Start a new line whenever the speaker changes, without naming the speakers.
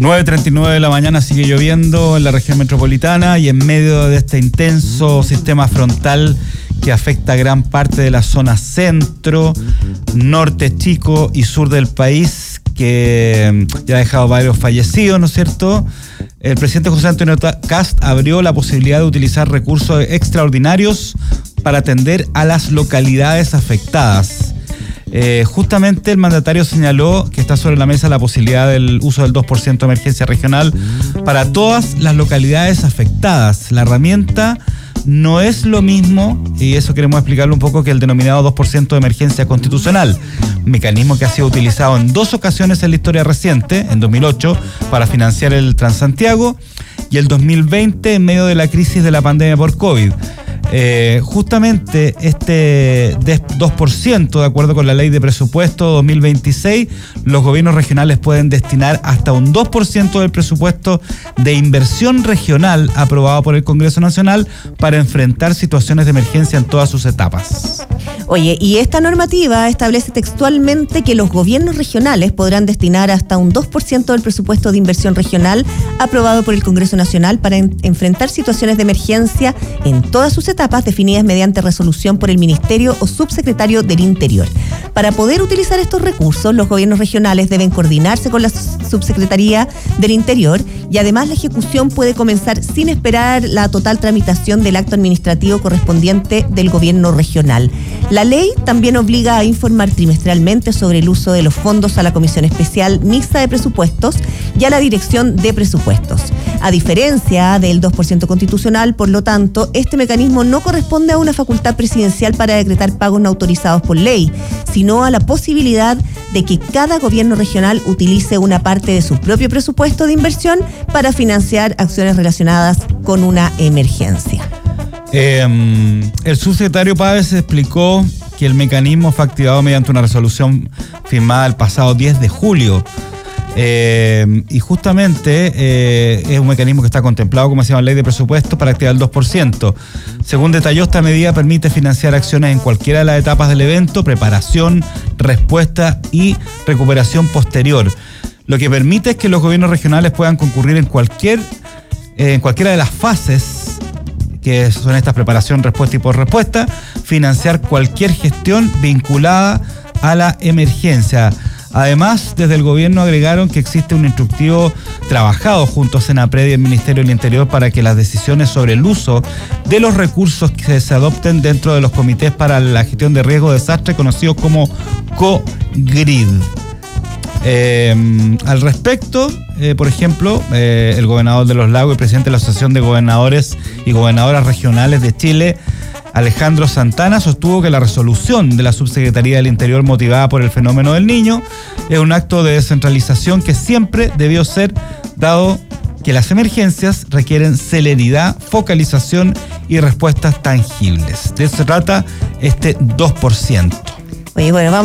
9:39 de la mañana, sigue lloviendo en la región metropolitana y en medio de este intenso sistema frontal que afecta a gran parte de la zona centro, norte chico y sur del país, que ya ha dejado varios fallecidos, ¿no es cierto? El presidente José Antonio Kast abrió la posibilidad de utilizar recursos extraordinarios para atender a las localidades afectadas. Justamente el mandatario señaló que está sobre la mesa la posibilidad del uso del 2% de emergencia regional para todas las localidades afectadas. La herramienta no es lo mismo, y eso queremos explicarlo un poco, que el denominado 2% de emergencia constitucional, mecanismo que ha sido utilizado en 2 ocasiones en la historia reciente, en 2008 para financiar el Transantiago y el 2020 en medio de la crisis de la pandemia por COVID. Justamente este 2%, de acuerdo con la ley de presupuesto 2026, los gobiernos regionales pueden destinar hasta un 2% del presupuesto de inversión regional aprobado por el Congreso Nacional para enfrentar situaciones de emergencia en todas sus etapas.
Oye, y esta normativa establece textualmente que los gobiernos regionales podrán destinar hasta un 2% del presupuesto de inversión regional aprobado por el Congreso Nacional para enfrentar situaciones de emergencia en todas sus etapas definidas mediante resolución por el Ministerio o Subsecretario del Interior. Para poder utilizar estos recursos, los gobiernos regionales deben coordinarse con la Subsecretaría del Interior y además la ejecución puede comenzar sin esperar la total tramitación del acto administrativo correspondiente del gobierno regional. La ley también obliga a informar trimestralmente sobre el uso de los fondos a la Comisión Especial Mixta de Presupuestos y a la Dirección de Presupuestos. A diferencia del 2% constitucional, por lo tanto, este mecanismo no corresponde a una facultad presidencial para decretar pagos no autorizados por ley, sino a la posibilidad de que cada gobierno regional utilice una parte de su propio presupuesto de inversión para financiar acciones relacionadas con una emergencia.
El subsecretario Páez explicó que el mecanismo fue activado mediante una resolución firmada el pasado 10 de julio. Y justamente es un mecanismo que está contemplado, como decíamos, en la ley de presupuesto para activar el 2%. Según detalló, esta medida permite financiar acciones en cualquiera de las etapas del evento: preparación, respuesta y recuperación posterior. Lo que permite es que los gobiernos regionales puedan concurrir en cualquiera de las fases, que son estas: preparación, respuesta y posrespuesta, financiar cualquier gestión vinculada a la emergencia. Además, desde el gobierno agregaron que existe un instructivo trabajado junto a Senapred y el Ministerio del Interior para que las decisiones sobre el uso de los recursos que se adopten dentro de los comités para la gestión de riesgo de desastre, conocidos como COGRID. Al respecto, por ejemplo, el gobernador de Los Lagos y presidente de la Asociación de Gobernadores y Gobernadoras Regionales de Chile, Alejandro Santana, sostuvo que la resolución de la Subsecretaría del Interior motivada por el fenómeno del Niño es un acto de descentralización que siempre debió ser, dado que las emergencias requieren celeridad, focalización y respuestas tangibles. De eso se trata este 2%.
Oye, bueno, vamos